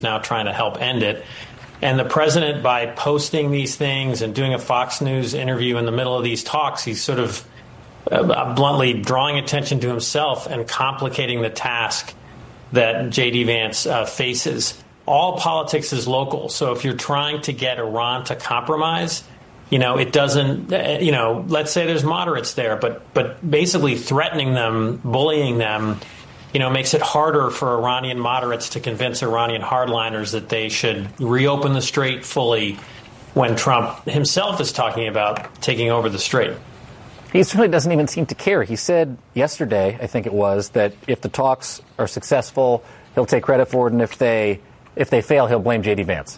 now trying to help end it. And the president, by posting these things and doing a Fox News interview in the middle of these talks, he's sort of bluntly drawing attention to himself and complicating the task that J.D. Vance faces. All politics is local. So if you're trying to get Iran to compromise, it doesn't, let's say there's moderates there, but basically threatening them, bullying them, makes it harder for Iranian moderates to convince Iranian hardliners that they should reopen the strait fully when Trump himself is talking about taking over the strait. He certainly doesn't even seem to care. He said yesterday, I think it was, that if the talks are successful, he'll take credit for it, and if they fail, he'll blame J.D. Vance.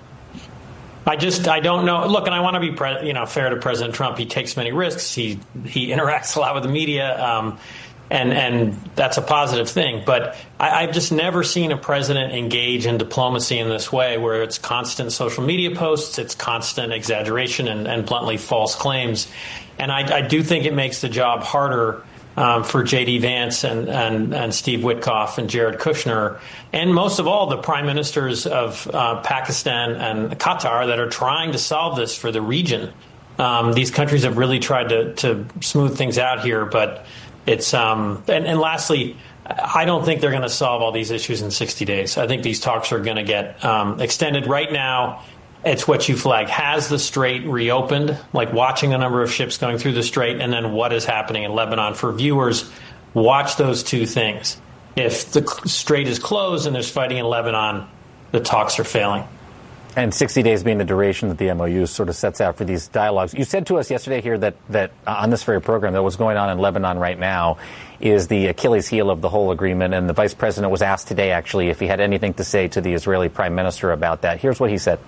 I don't know. Look, and I want to be fair to President Trump. He takes many risks. He interacts a lot with the media. And that's a positive thing. But I've just never seen a president engage in diplomacy in this way, where it's constant social media posts, it's constant exaggeration and bluntly false claims. And I do think it makes the job harder for J.D. Vance and Steve Witkoff and Jared Kushner, and most of all, the prime ministers of Pakistan and Qatar that are trying to solve this for the region. These countries have really tried to smooth things out here, but it's and lastly, I don't think they're going to solve all these issues in 60 days. I think these talks are going to get extended. Right now, it's what you flag. Has the strait reopened, like watching the number of ships going through the strait, and then what is happening in Lebanon? For viewers, watch those two things. If the strait is closed and there's fighting in Lebanon, the talks are failing. And 60 days being the duration that the MOU sort of sets out for these dialogues. You said to us yesterday here that on this very program that what's going on in Lebanon right now is the Achilles heel of the whole agreement. And the vice president was asked today, actually, if he had anything to say to the Israeli prime minister about that. Here's what he said.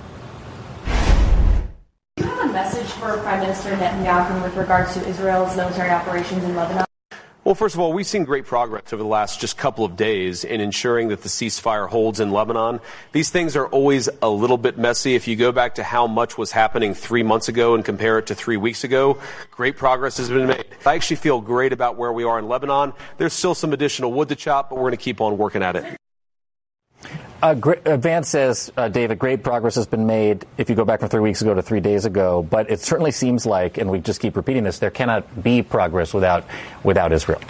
Do you have a message for Prime Minister Netanyahu with regards to Israel's military operations in Lebanon? Well, first of all, we've seen great progress over the last just couple of days in ensuring that the ceasefire holds in Lebanon. These things are always a little bit messy. If you go back to how much was happening 3 months ago and compare it to 3 weeks ago, great progress has been made. I actually feel great about where we are in Lebanon. There's still some additional wood to chop, but we're going to keep on working at it. Vance says, David, great progress has been made if you go back from 3 weeks ago to 3 days ago. But it certainly seems like, and we just keep repeating this, there cannot be progress without Israel.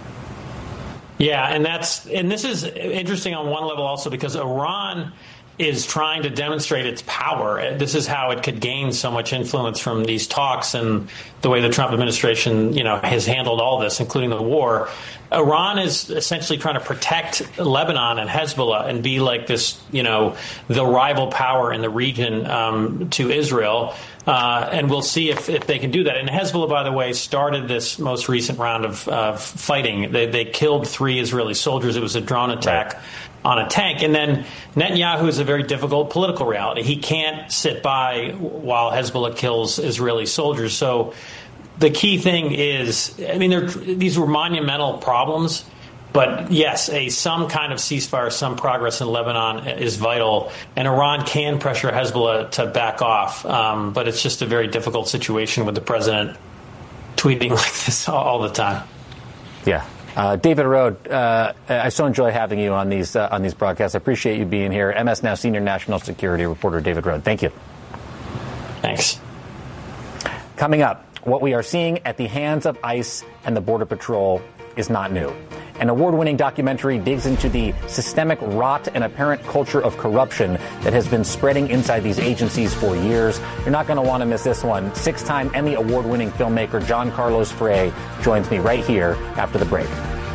Yeah, and this is interesting on one level also because Iran is trying to demonstrate its power. This is how it could gain so much influence from these talks and the way the Trump administration, has handled all this, including the war. Iran is essentially trying to protect Lebanon and Hezbollah and be like this, the rival power in the region to Israel. And we'll see if they can do that. And Hezbollah, by the way, started this most recent round of fighting. They killed 3 Israeli soldiers. It was a drone attack on a tank. And then Netanyahu is a very difficult political reality. He can't sit by while Hezbollah kills Israeli soldiers. So the key thing is, these were monumental problems. But yes, some kind of ceasefire, some progress in Lebanon is vital. And Iran can pressure Hezbollah to back off. But it's just a very difficult situation with the president tweeting like this all the time. Yeah. David Rohde, I so enjoy having you on these broadcasts. I appreciate you being here. MS Now senior national security reporter David Rohde. Thank you. Thanks. Coming up, what we are seeing at the hands of ICE and the Border Patrol is not new. An award-winning documentary digs into the systemic rot and apparent culture of corruption that has been spreading inside these agencies for years. You're not going to want to miss this one. 6-time Emmy award-winning filmmaker John Carlos Frey joins me right here after the break.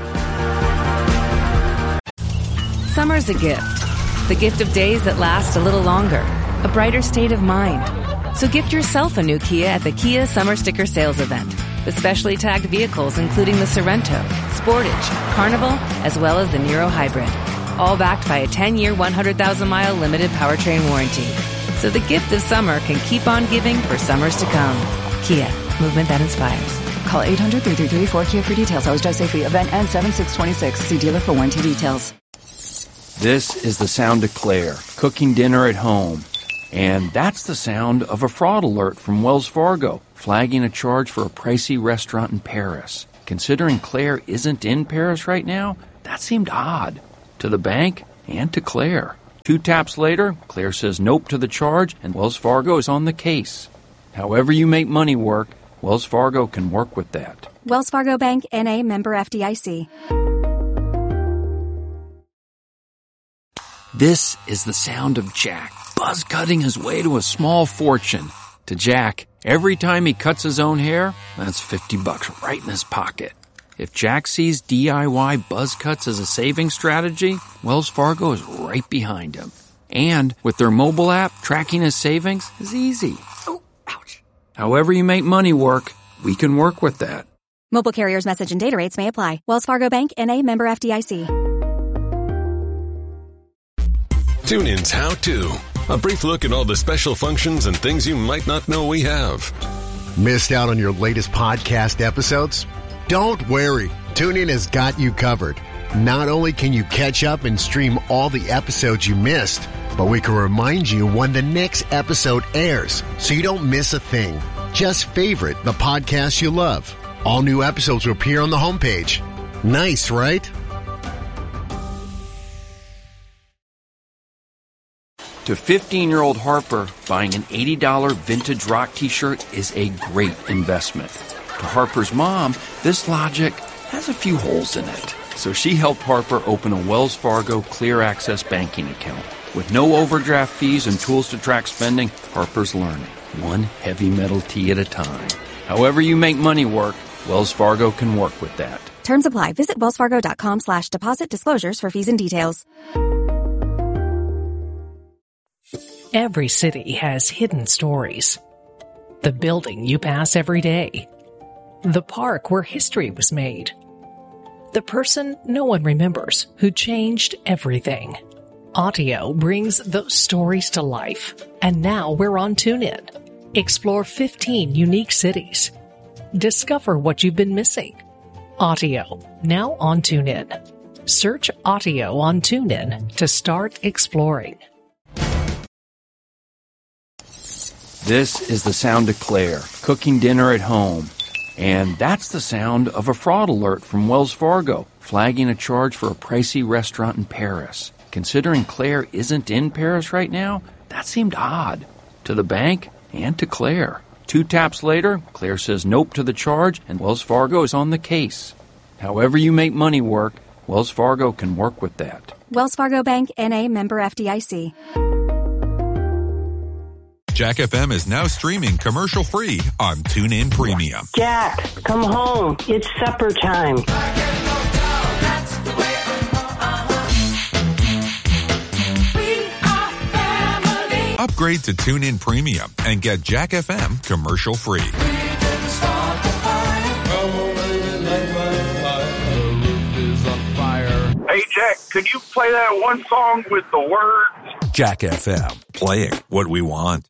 Summer's a gift. The gift of days that last a little longer. A brighter state of mind. So gift yourself a new Kia at the Kia Summer Sticker Sales Event. With specially tagged vehicles including the Sorrento, Sportage, Carnival, as well as the Niro Hybrid. All backed by a 10-year, 100,000-mile limited powertrain warranty. So the gift of summer can keep on giving for summers to come. Kia, movement that inspires. Call 800-333-4KIA for details. Always drive safely. Event ends 7/6/26. See dealer for warranty details. This is the sound of Claire, cooking dinner at home. And that's the sound of a fraud alert from Wells Fargo, flagging a charge for a pricey restaurant in Paris. Considering Claire isn't in Paris right now, that seemed odd to the bank and to Claire. 2 taps later, Claire says nope to the charge, and Wells Fargo is on the case. However you make money work, Wells Fargo can work with that. Wells Fargo Bank, N.A., member FDIC. This is the sound of Jack, buzz cutting his way to a small fortune. To Jack, every time he cuts his own hair, that's $50 right in his pocket. If Jack sees DIY buzz cuts as a saving strategy, Wells Fargo is right behind him. And with their mobile app, tracking his savings is easy. Oh, ouch. However you make money work, we can work with that. Mobile carriers' message and data rates may apply. Wells Fargo Bank, N.A., member FDIC. TuneIn's How To. A brief look at all the special functions and things you might not know we have. Missed out on your latest podcast episodes? Don't worry. TuneIn has got you covered. Not only can you catch up and stream all the episodes you missed, but we can remind you when the next episode airs so you don't miss a thing. Just favorite the podcast you love. All new episodes will appear on the homepage. Nice, right? To 15-year-old Harper, buying an $80 vintage rock t-shirt is a great investment. To Harper's mom, this logic has a few holes in it. So she helped Harper open a Wells Fargo Clear Access banking account. With no overdraft fees and tools to track spending, Harper's learning, one heavy metal tee at a time. However you make money work, Wells Fargo can work with that. Terms apply. Visit wellsfargo.com/deposit disclosures for fees and details. Every city has hidden stories. The building you pass every day. The park where history was made. The person no one remembers who changed everything. Audio brings those stories to life. And now we're on TuneIn. Explore 15 unique cities. Discover what you've been missing. Audio, now on TuneIn. Search Audio on TuneIn to start exploring. This is the sound of Claire, cooking dinner at home. And that's the sound of a fraud alert from Wells Fargo, flagging a charge for a pricey restaurant in Paris. Considering Claire isn't in Paris right now, that seemed odd. To the bank and to Claire. 2 taps later, Claire says nope to the charge, and Wells Fargo is on the case. However you make money work, Wells Fargo can work with that. Wells Fargo Bank, N.A., member FDIC. Jack FM is now streaming commercial-free on TuneIn Premium. Jack, come home. It's supper time. Upgrade to TuneIn Premium and get Jack FM commercial-free. Hey, Jack, could you play that one song with the words? Jack FM, playing what we want.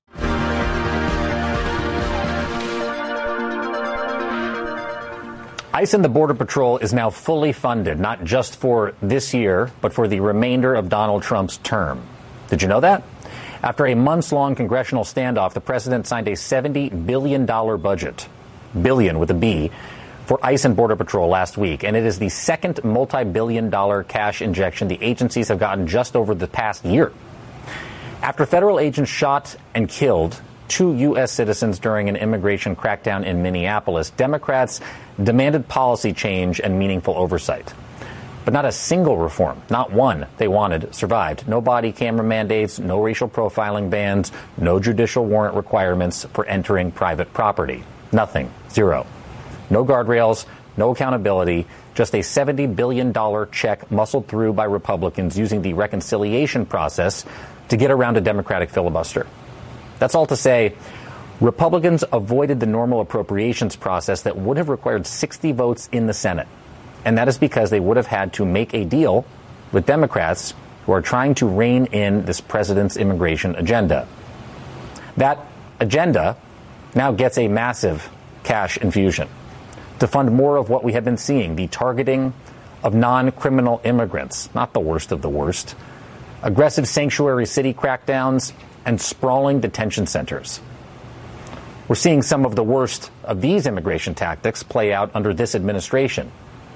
ICE and the Border Patrol is now fully funded, not just for this year, but for the remainder of Donald Trump's term. Did you know that? After a months-long congressional standoff, the president signed a $70 billion budget, billion with a B, for ICE and Border Patrol last week. And it is the second multi-billion-dollar cash injection the agencies have gotten just over the past year. After federal agents shot and killed 2 U.S. citizens during an immigration crackdown in Minneapolis, Democrats demanded policy change and meaningful oversight. But not a single reform, not one they wanted, survived. No body camera mandates, no racial profiling bans, no judicial warrant requirements for entering private property. Nothing. Zero. No guardrails, no accountability, just a $70 billion check muscled through by Republicans using the reconciliation process to get around a Democratic filibuster. That's all to say, Republicans avoided the normal appropriations process that would have required 60 votes in the Senate. And that is because they would have had to make a deal with Democrats who are trying to rein in this president's immigration agenda. That agenda now gets a massive cash infusion to fund more of what we have been seeing, the targeting of non-criminal immigrants, not the worst of the worst, aggressive sanctuary city crackdowns, and sprawling detention centers. We're seeing some of the worst of these immigration tactics play out under this administration.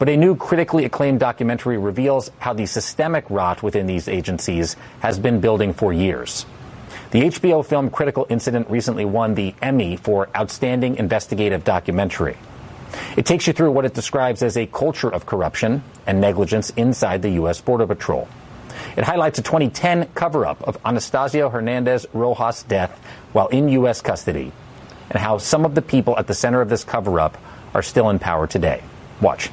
But a new critically acclaimed documentary reveals how the systemic rot within these agencies has been building for years. The HBO film Critical Incident recently won the Emmy for Outstanding Investigative Documentary. It takes you through what it describes as a culture of corruption and negligence inside the U.S. Border Patrol. It highlights a 2010 cover-up of Anastasio Hernandez Rojas' death while in U.S. custody, and how some of the people at the center of this cover-up are still in power today. Watch.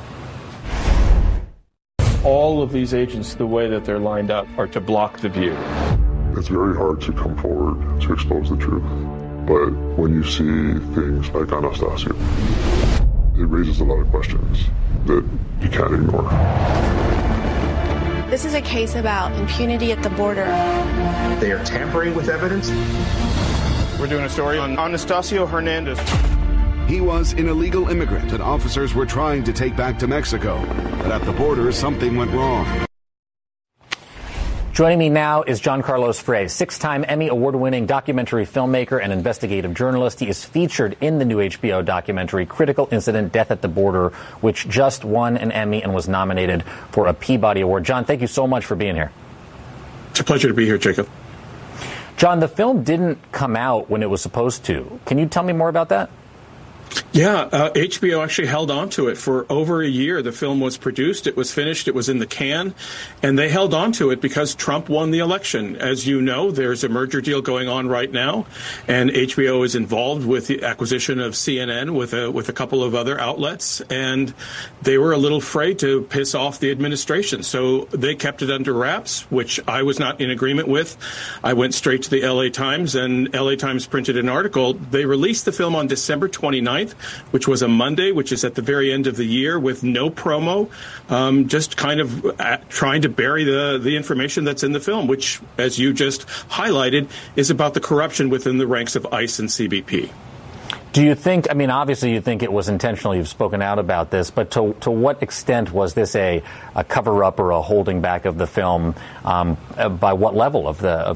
All of these agents, the way that they're lined up, are to block the view. It's very hard to come forward to expose the truth. But when you see things like Anastasio, it raises a lot of questions that you can't ignore. This is a case about impunity at the border. They are tampering with evidence. We're doing a story on Anastasio Hernandez. He was an illegal immigrant that officers were trying to take back to Mexico. But at the border, something went wrong. Joining me now is John Carlos Frey, 6-time Emmy award-winning documentary filmmaker and investigative journalist. He is featured in the new HBO documentary Critical Incident: Death at the Border, which just won an Emmy and was nominated for a Peabody Award. John, thank you so much for being here. It's a pleasure to be here, Jacob. John, the film didn't come out when it was supposed to. Can you tell me more about that? Yeah, HBO actually held on to it for over a year. The film was produced, it was finished, it was in the can, and they held on to it because Trump won the election. As you know, there's a merger deal going on right now, and HBO is involved with the acquisition of CNN with a couple of other outlets, and they were a little afraid to piss off the administration, so they kept it under wraps, which I was not in agreement with. I went straight to the LA Times, and LA Times printed an article. They released the film on December 29th, which was a Monday, which is at the very end of the year, with no promo, just kind of trying to bury the information that's in the film, which, as you just highlighted, is about the corruption within the ranks of ICE and CBP. Do you think, I mean, obviously you think it was intentional, you've spoken out about this, but to what extent was this a cover-up or a holding back of the film? By what level of the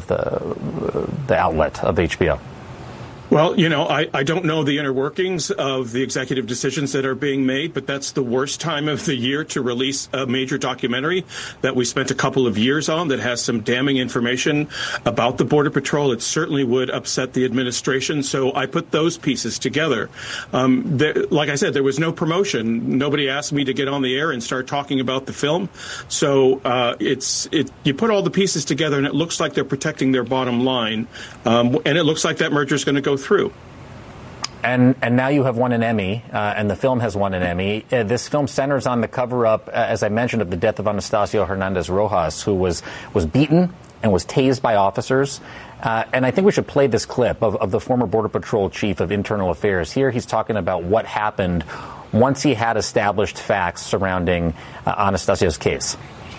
outlet of HBO? Well, you know, I don't know the inner workings of the executive decisions that are being made, but that's the worst time of the year to release a major documentary that we spent a couple of years on that has some damning information about the Border Patrol. It certainly would upset the administration. So I put those pieces together. Like I said, there was no promotion. Nobody asked me to get on the air and start talking about the film. So you put all the pieces together, and it looks like they're protecting their bottom line. And it looks like that merger is going to go through. And now you have won an Emmy, and the film has won an Emmy. This film centers on the cover-up, as I mentioned, of the death of Anastasio Hernandez Rojas, who was beaten and was tased by officers. And I think we should play this clip of the former Border Patrol chief of internal affairs. Here he's talking about what happened once he had established facts surrounding Anastasio's case.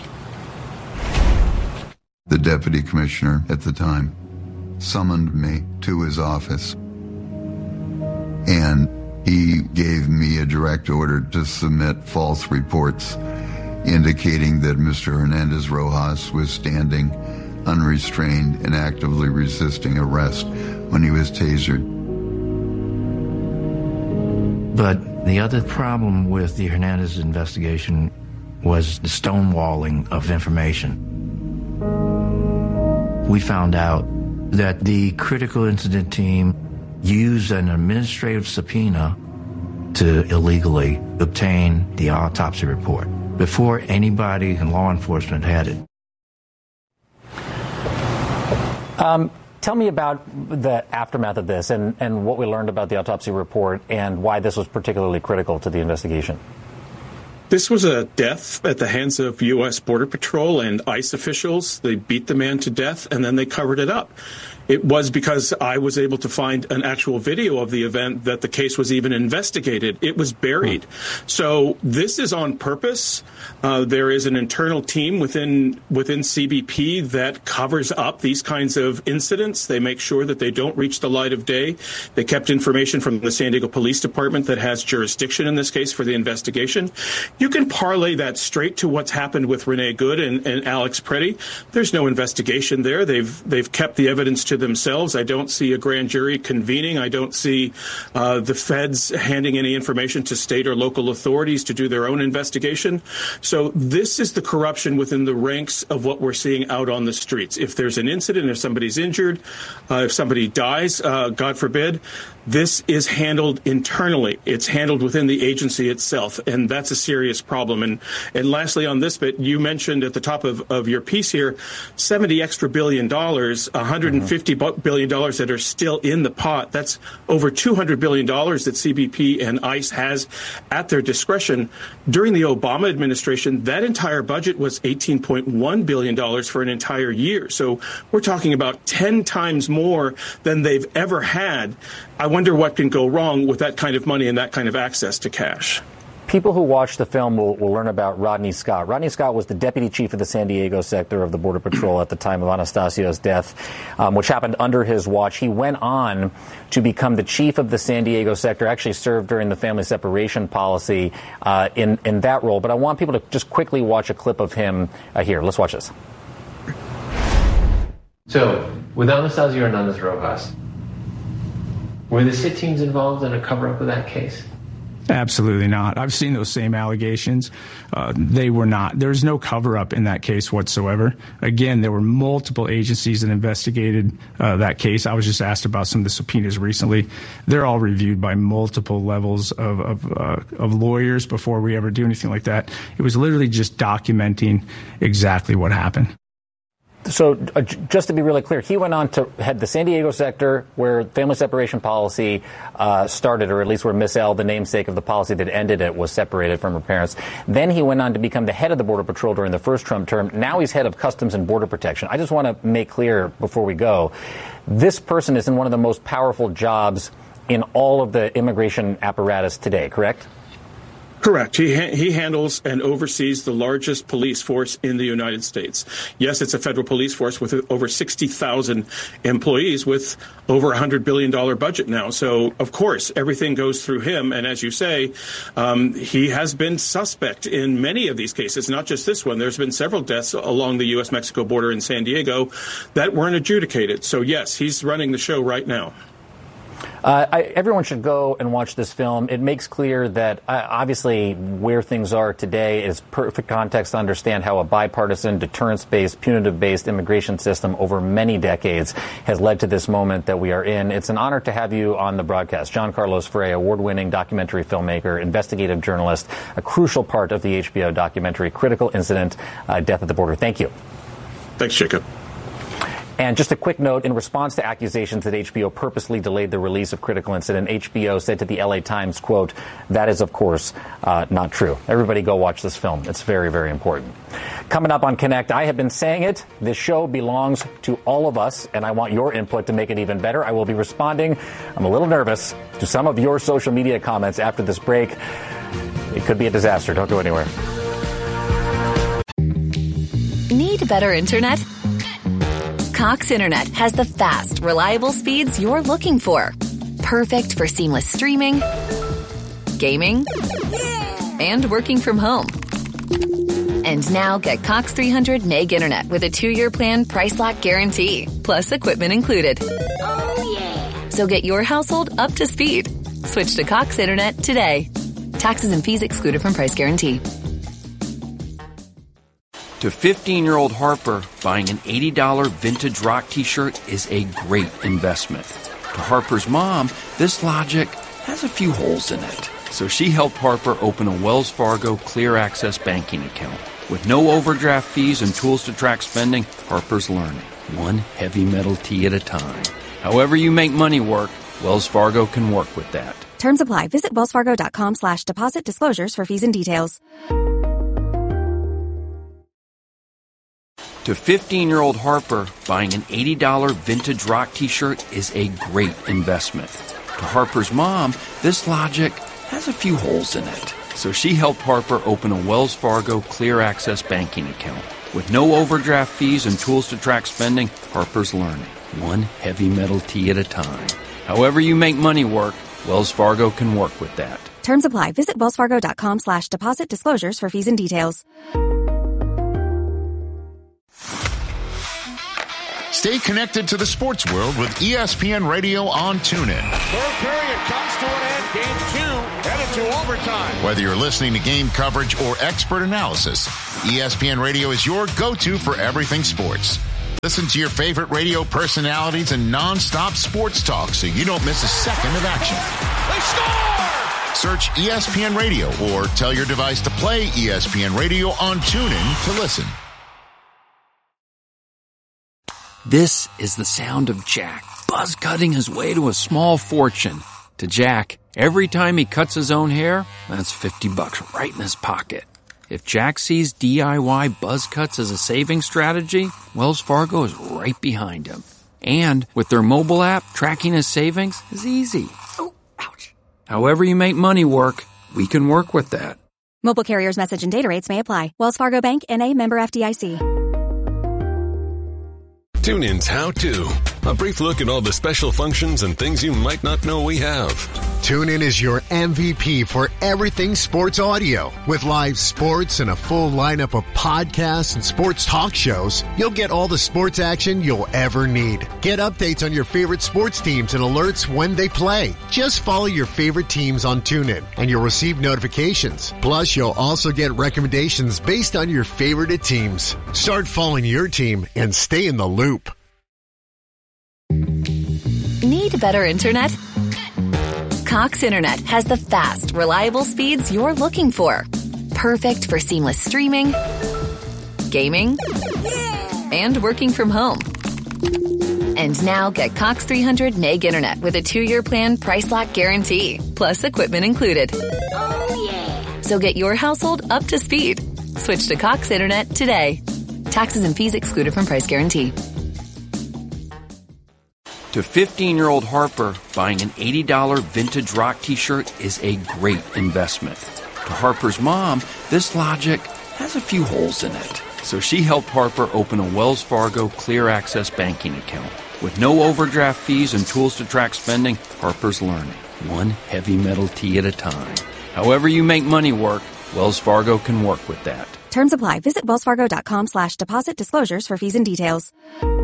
The deputy commissioner at the time summoned me to his office, and he gave me a direct order to submit false reports indicating that Mr. Hernandez Rojas was standing unrestrained and actively resisting arrest when he was tasered. But the other problem with the Hernandez investigation was the stonewalling of information. We found out that the critical incident team used an administrative subpoena to illegally obtain the autopsy report before anybody in law enforcement had it. Tell me about the aftermath of this and what we learned about the autopsy report and why this was particularly critical to the investigation. This was a death at the hands of U.S. Border Patrol and ICE officials. They beat the man to death, and then they covered it up. It was because I was able to find an actual video of the event that the case was even investigated. It was buried. So this is on purpose. There is an internal team within CBP that covers up these kinds of incidents. They make sure that they don't reach the light of day. They kept information from the San Diego Police Department that has jurisdiction in this case for the investigation. You can parlay that straight to what's happened with Renee Good and Alex Preddy. There's no investigation there. They've kept the evidence to themselves. I don't see a grand jury convening. I don't see the feds handing any information to state or local authorities to do their own investigation. So this is the corruption within the ranks of what we're seeing out on the streets. If there's an incident, if somebody's injured, if somebody dies, God forbid, this is handled internally. It's handled within the agency itself, and that's a serious problem. And lastly, on this bit, you mentioned at the top of your piece here, $70 extra billion, $150 billion that are still in the pot. That's over $200 billion that CBP and ICE has at their discretion. During the Obama administration, that entire budget was $18.1 billion for an entire year. So we're talking about 10 times more than they've ever had. I wonder what can go wrong with that kind of money and that kind of access to cash. People who watch the film will learn about Rodney Scott. Rodney Scott was the deputy chief of the San Diego sector of the Border Patrol at the time of Anastasio's death, which happened under his watch. He went on to become the chief of the San Diego sector, actually served during the family separation policy in that role. But I want people to just quickly watch a clip of him here. Let's watch this. So, with Anastasio Hernandez Rojas, were the SIT teams involved in a cover-up of that case? Absolutely not. I've seen those same allegations. They were not. There's no cover-up in that case whatsoever. Again, there were multiple agencies that investigated that case. I was just asked about some of the subpoenas recently. They're all reviewed by multiple levels of lawyers before we ever do anything like that. It was literally just documenting exactly what happened. So just to be really clear, he went on to head the San Diego sector where family separation policy started, or at least where Miss L, the namesake of the policy that ended it, was separated from her parents. Then he went on to become the head of the Border Patrol during the first Trump term. Now he's head of Customs and Border Protection. I just want to make clear before we go, this person is in one of the most powerful jobs in all of the immigration apparatus today, correct? Correct. He handles and oversees the largest police force in the United States. Yes, it's a federal police force with over 60,000 employees with over $100 billion budget now. So, of course, everything goes through him. And as you say, he has been suspect in many of these cases, not just this one. There's been several deaths along the U.S.-Mexico border in San Diego that weren't adjudicated. So, yes, he's running the show right now. Everyone should go and watch this film. It makes clear that obviously where things are today is perfect context to understand how a bipartisan, deterrence-based, punitive-based immigration system over many decades has led to this moment that we are in. It's an honor to have you on the broadcast. John Carlos Frey, award-winning documentary filmmaker, investigative journalist, a crucial part of the HBO documentary Critical Incident, Death at the Border. Thank you. Thanks, Jacob. And just a quick note, in response to accusations that HBO purposely delayed the release of Critical Incident, HBO said to the LA Times, quote, "That is, of course, not true." Everybody go watch this film. It's very, very important. Coming up on Connect, I have been saying it. This show belongs to all of us, and I want your input to make it even better. I will be responding, I'm a little nervous, to some of your social media comments after this break. It could be a disaster. Don't go anywhere. Need better internet? Cox Internet has the fast, reliable speeds you're looking for. Perfect for seamless streaming, gaming, and working from home. And now get Cox 300 Meg Internet with a 2-year plan price lock guarantee, plus equipment included. Oh, yeah. So get your household up to speed. Switch to Cox Internet today. Taxes and fees excluded from price guarantee. To 15-year-old Harper, buying an $80 vintage rock t-shirt is a great investment. To Harper's mom, this logic has a few holes in it. So she helped Harper open a Wells Fargo Clear Access banking account. With no overdraft fees and tools to track spending, Harper's learning, one heavy metal tee at a time. However you make money work, Wells Fargo can work with that. Terms apply. Visit wellsfargo.com/deposit disclosures for fees and details. To 15-year-old Harper, buying an $80 vintage rock t-shirt is a great investment. To Harper's mom, this logic has a few holes in it. So she helped Harper open a Wells Fargo Clear Access banking account. With no overdraft fees and tools to track spending, Harper's learning, one heavy metal tee at a time. However you make money work, Wells Fargo can work with that. Terms apply. Visit wellsfargo.com/deposit disclosures for fees and details. Stay connected to the sports world with ESPN Radio on TuneIn. Third period comes to an end. Game 2 headed to overtime. Whether you're listening to game coverage or expert analysis, ESPN Radio is your go-to for everything sports. Listen to your favorite radio personalities and non-stop sports talk so you don't miss a second of action. They score! Search ESPN Radio or tell your device to play ESPN Radio on TuneIn to listen. This is the sound of Jack buzz cutting his way to a small fortune. To Jack, every time he cuts his own hair, that's $50 right in his pocket. If Jack sees DIY buzz cuts as a saving strategy, Wells Fargo is right behind him. And with their mobile app, tracking his savings is easy. Oh, ouch. However you make money work, we can work with that. Mobile carriers' message and data rates may apply. Wells Fargo Bank, N.A., member FDIC. TuneIn's How To. A brief look at all the special functions and things you might not know we have. TuneIn is your MVP for everything sports audio. With live sports and a full lineup of podcasts and sports talk shows, you'll get all the sports action you'll ever need. Get updates on your favorite sports teams and alerts when they play. Just follow your favorite teams on TuneIn, and you'll receive notifications. Plus, you'll also get recommendations based on your favorite teams. Start following your team and stay in the loop. Need better internet? Cox Internet has the fast, reliable speeds you're looking for. Perfect for seamless streaming, gaming, and working from home. And now get Cox 300 meg internet with a 2-year plan price lock guarantee, plus equipment included. Oh, yeah. So get your household up to speed. Switch to Cox Internet today. Taxes and fees excluded from price guarantee. To 15-year-old Harper, buying an $80 vintage rock t-shirt is a great investment. To Harper's mom, this logic has a few holes in it. So she helped Harper open a Wells Fargo Clear Access banking account. With no overdraft fees and tools to track spending, Harper's learning, one heavy metal tee at a time. However you make money work, Wells Fargo can work with that. Terms apply. Visit wellsfargo.com/deposit disclosures for fees and details.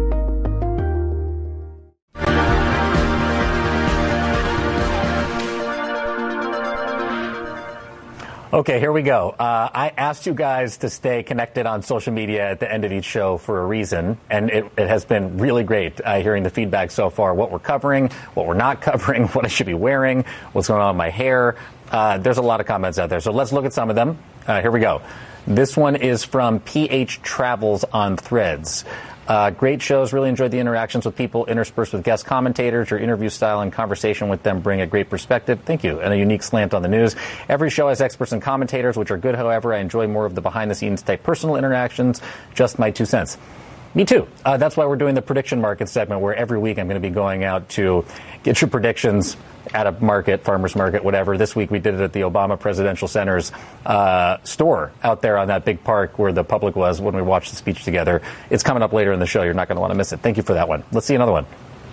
Okay, here we go. I asked you guys to stay connected on social media at the end of each show for a reason, and it has been really great hearing the feedback so far, what we're covering, what we're not covering, what I should be wearing, what's going on with my hair. There's a lot of comments out there, so let's look at some of them. Here we go. This one is from PH Travels on Threads. Great shows. Really enjoyed the interactions with people interspersed with guest commentators. Your interview style and conversation with them bring a great perspective. Thank you. And a unique slant on the news. Every show has experts and commentators, which are good. However, I enjoy more of the behind-the-scenes type personal interactions. Just my 2 cents. Me too. That's why we're doing the prediction market segment, where every week I'm going to be going out to get your predictions at a market, farmer's market, whatever. This week we did it at the Obama Presidential Center's store out there on that big park where the public was when we watched the speech together. It's coming up later in the show. You're not going to want to miss it. Thank you for that one. Let's see another one.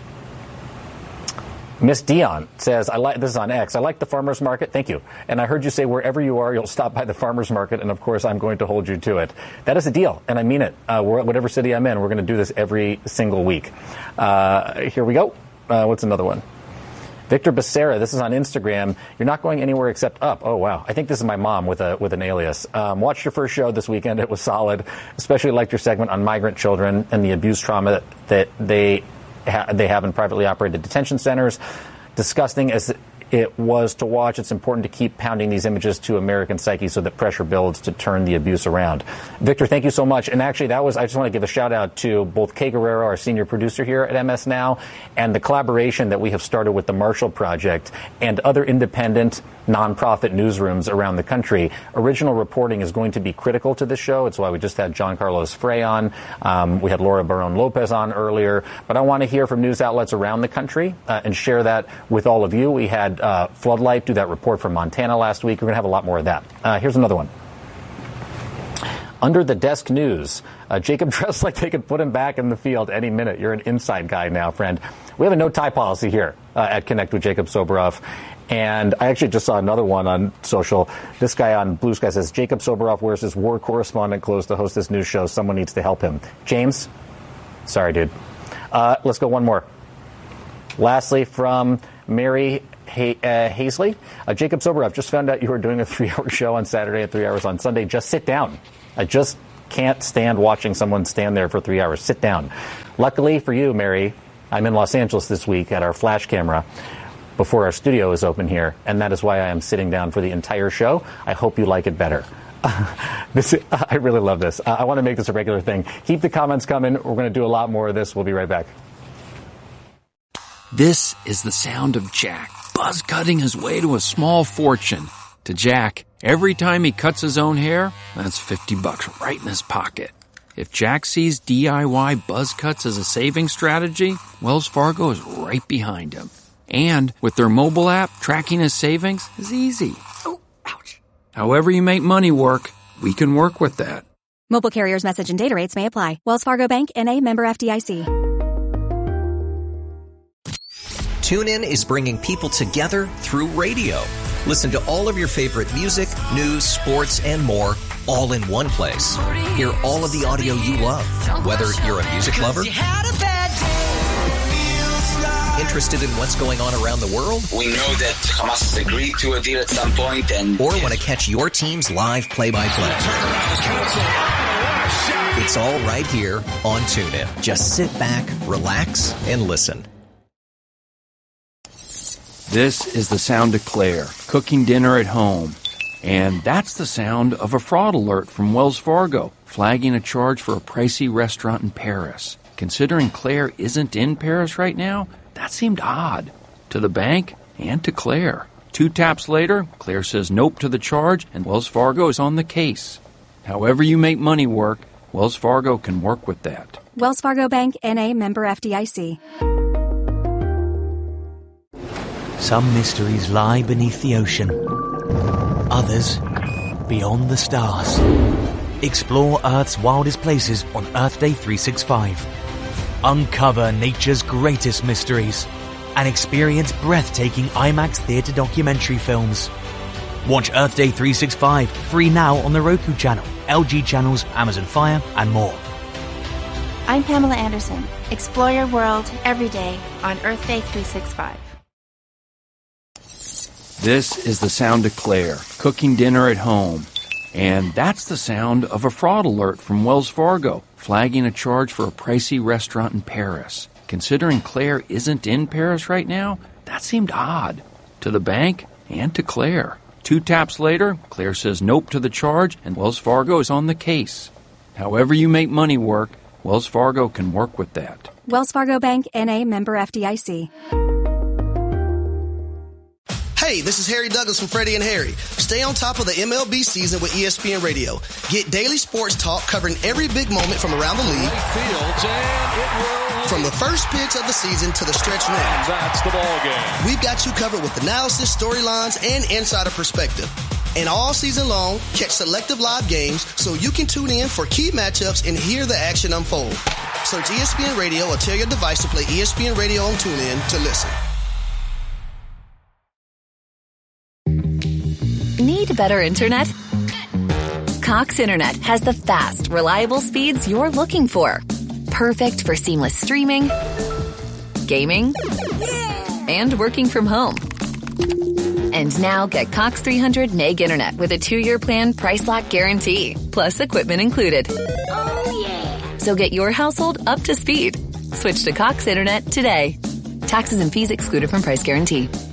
Miss Dion says, this is on X, I like the farmer's market. Thank you. And I heard you say wherever you are, you'll stop by the farmer's market. And, of course, I'm going to hold you to it. That is a deal. And I mean it. Whatever city I'm in, we're going to do this every single week. Here we go. What's another one? Victor Becerra, this is on Instagram. You're not going anywhere except up. Oh, wow. I think this is my mom with an alias. Watched your first show this weekend. It was solid. Especially liked your segment on migrant children and the abuse trauma that they have in privately operated detention centers. Disgusting as it was to watch, it's important to keep pounding these images to American psyche so that pressure builds to turn the abuse around. Victor, thank you so much. And actually, I just want to give a shout out to both Kay Guerrero, our senior producer here at MS Now, and the collaboration that we have started with the Marshall Project and other independent nonprofit newsrooms around the country. Original reporting is going to be critical to this show. It's why we just had John Carlos Frey on. We had Laura Barón Lopez on earlier. But I want to hear from news outlets around the country and share that with all of you. We had Floodlight do that report from Montana last week. We're going to have a lot more of that. Here's another one. Under the desk news, Jacob dressed like they could put him back in the field any minute. You're an inside guy now, friend. We have a no-tie policy here at Connect with Jacob Soboroff. And I actually just saw another one on social. This guy on Blue Sky says, Jacob Soboroff wears his war correspondent clothes to host this news show. Someone needs to help him. James? Sorry, dude. Let's go one more. Lastly, from Mary Hazley. Jacob Sober, I've just found out you were doing a 3-hour show on Saturday and 3 hours on Sunday. Just sit down. I just can't stand watching someone stand there for 3 hours. Sit down. Luckily for you, Mary, I'm in Los Angeles this week at our flash camera before our studio is open here, and that is why I am sitting down for the entire show. I hope you like it better. I really love this. I want to make this a regular thing. Keep the comments coming. We're going to do a lot more of this. We'll be right back. This is the sound of Jack buzz cutting his way to a small fortune. To Jack, every time he cuts his own hair, that's $50 right in his pocket. If Jack sees DIY buzz cuts as a saving strategy, Wells Fargo is right behind him. And with their mobile app, tracking his savings is easy. Oh, ouch. However you make money work, we can work with that. Mobile carriers' message and data rates may apply. Wells Fargo Bank, N.A., member FDIC. TuneIn is bringing people together through radio. Listen to all of your favorite music, news, sports, and more, all in one place. Hear all of the audio you love, whether you're a music lover, interested in what's going on around the world? We know that Hamas has agreed to a deal at some point, or want to catch your team's live play-by-play. It's all right here on TuneIn. Just sit back, relax, and listen. This is the sound of Claire, cooking dinner at home. And that's the sound of a fraud alert from Wells Fargo, flagging a charge for a pricey restaurant in Paris. Considering Claire isn't in Paris right now, that seemed odd to the bank and to Claire. 2 taps later, Claire says nope to the charge, and Wells Fargo is on the case. However you make money work, Wells Fargo can work with that. Wells Fargo Bank, N.A., member FDIC. Some mysteries lie beneath the ocean. Others, beyond the stars. Explore Earth's wildest places on Earth Day 365. Uncover nature's greatest mysteries and experience breathtaking IMAX theater documentary films. Watch Earth Day 365 free now on the Roku channel, LG channels, Amazon Fire, and more. I'm Pamela Anderson. Explore your world every day on Earth Day 365. This is the sound of Claire, cooking dinner at home. And that's the sound of a fraud alert from Wells Fargo, flagging a charge for a pricey restaurant in Paris. Considering Claire isn't in Paris right now, that seemed odd to the bank and to Claire. 2 taps later, Claire says nope to the charge, and Wells Fargo is on the case. However you make money work, Wells Fargo can work with that. Wells Fargo Bank, N.A., member FDIC. Hey, this is Harry Douglas from Freddie and Harry. Stay on top of the MLB season with ESPN Radio. Get daily sports talk covering every big moment from around the league. From the first pitch of the season to the stretch run. That's the ball game. We've got you covered with analysis, storylines, and insider perspective. And all season long, catch selective live games so you can tune in for key matchups and hear the action unfold. Search ESPN Radio or tell your device to play ESPN Radio on TuneIn to listen. Need better internet? Cox Internet has the fast, reliable speeds you're looking for. Perfect for seamless streaming, gaming, and working from home. And now get Cox 300 meg internet with a 2-year plan price lock guarantee, plus equipment included. Oh, yeah. So get your household up to speed. Switch to Cox Internet today. Taxes and fees excluded from price guarantee.